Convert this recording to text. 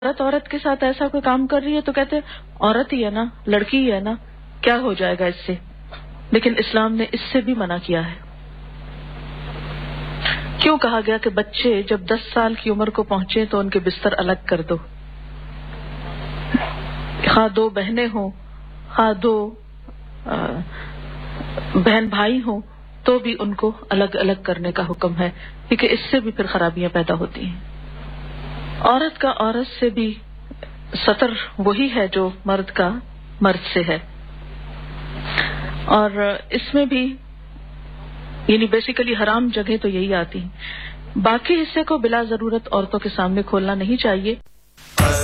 औरत औरत के साथ ऐसा कोई काम कर रही है तो कहते हैं औरत ही है ना, लड़की ही है ना, क्या हो जाएगा इससे। लेकिन इस्लाम ने इससे भी मना किया है। क्यों कहा गया कि बच्चे जब 10 साल की उम्र को पहुंचे तो उनके बिस्तर अलग कर दो। हाँ, 2 बहनें हों, हाँ 2 बहन भाई हों, तो भी उनको अलग अलग करने का हुक्म है, क्योंकि इससे भी फिर खराबियां पैदा होती हैं। औरत का औरत से भी सतर वही है जो मर्द का मर्द से है। और इसमें भी यानी बेसिकली हराम जगह तो यही आती है। बाकी हिस्से को बिला जरूरत औरतों के सामने खोलना नहीं चाहिए।